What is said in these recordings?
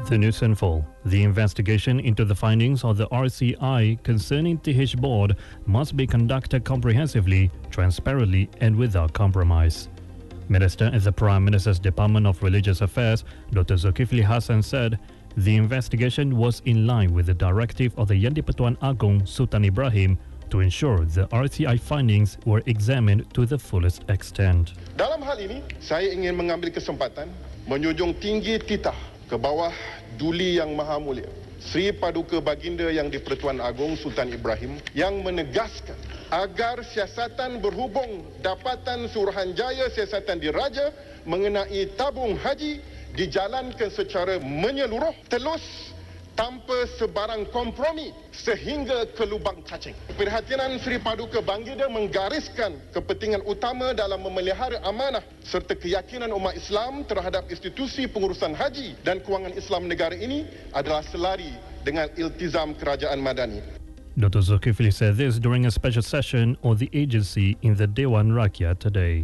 The news in full. The investigation into the findings of the RCI concerning TH board must be conducted comprehensively, transparently and without compromise. Minister in the Prime Minister's Department of Religious Affairs, Dr. Zulkifli Hasan said the investigation was in line with the directive of the Yang di-Pertuan Agong Sultan Ibrahim to ensure the RCI findings were examined to the fullest extent. Dalam hal ini, saya ingin mengambil kesempatan menjunjung tinggi titah ke bawah Duli Yang Maha Mulia Sri Paduka Baginda Yang di-Pertuan Agong Sultan Ibrahim yang menegaskan agar siasatan berhubung dapatan Suruhanjaya Siasatan Diraja mengenai tabung haji dijalankan secara menyeluruh, telus, tanpa sebarang kompromi sehingga ke lubang cacing. Perhatian Sri Paduka Baginda menggariskan kepentingan utama dalam memelihara amanah serta keyakinan umat Islam terhadap institusi pengurusan haji dan kewangan Islam negara ini adalah selari dengan iltizam kerajaan madani. Dr. Zulkifli said this during a special session of the agency in the Dewan Rakyat today.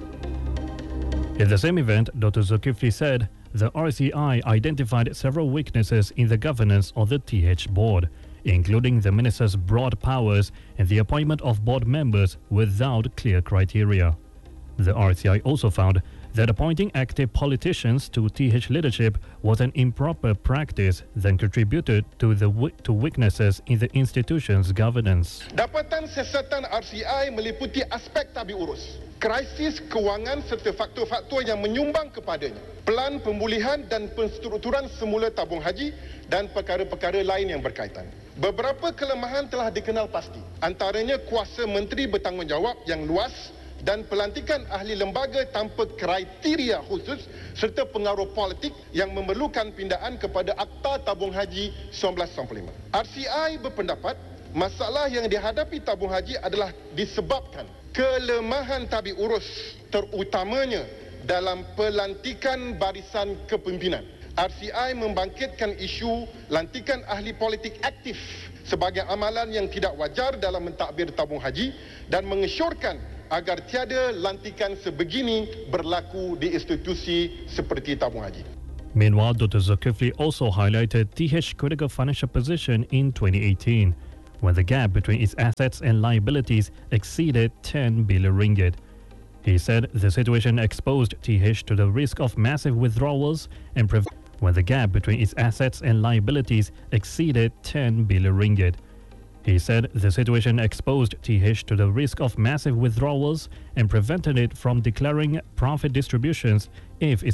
In the same event, Dr. Zulkifli said the RCI identified several weaknesses in the governance of the TH board, including the minister's broad powers and the appointment of board members without clear criteria. The RCI also found that appointing active politicians to TH leadership was an improper practice that contributed to weaknesses in the institution's governance. Dapatan siasatan RCI meliputi aspek tabi urus, krisis kewangan serta faktor-faktor yang menyumbang kepadanya, pelan pemulihan dan penstrukturan semula tabung haji dan perkara-perkara lain yang berkaitan. Beberapa kelemahan telah dikenal pasti, antaranya kuasa menteri bertanggungjawab yang luas dan pelantikan ahli lembaga tanpa kriteria khusus serta pengaruh politik yang memerlukan pindaan kepada Akta Tabung Haji 1995. RCI berpendapat masalah yang dihadapi tabung haji adalah disebabkan kelemahan tabi urus, terutamanya dalam pelantikan barisan kepimpinan. RCI membangkitkan isu lantikan ahli politik aktif sebagai amalan yang tidak wajar dalam mentadbir tabung haji dan mengesyorkan agar tiada lantikan sebegini berlaku di institusi seperti tabung haji. Meanwhile, Dr. Zulkifli also highlighted TH critical financial position in 2018, when the gap between its assets and liabilities exceeded 10 billion ringgit. He said the situation exposed TH to the risk of massive withdrawals and when the gap between its assets and liabilities exceeded 10 billion ringgit. He said the situation exposed TH to the risk of massive withdrawals and prevented it from declaring profit distributions if its